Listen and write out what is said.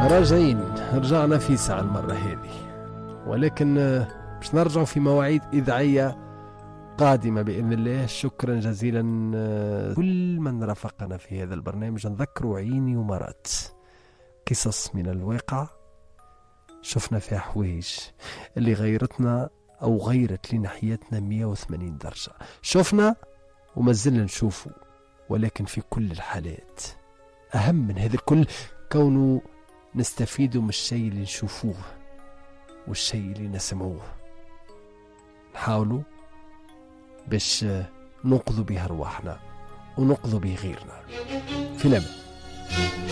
رجعنا في ساعة المرة هذه، ولكن باش نرجع في مواعيد إذاعية قادمة بإذن الله. شكرا جزيلا كل من رافقنا في هذا البرنامج. نذكروا عيني ومرات قصص من الواقع شفنا فيها حوايج اللي غيرتنا أو غيرت لنا حياتنا 180 درجة. شفنا وما زلنا نشوفه، ولكن في كل الحالات أهم من هذا الكل كونه نستفيد من الشيء اللي نشوفوه والشيء اللي نسمعوه، نحاولوا باش ننقذوا به أرواحنا وننقذوا به غيرنا. في الأمان.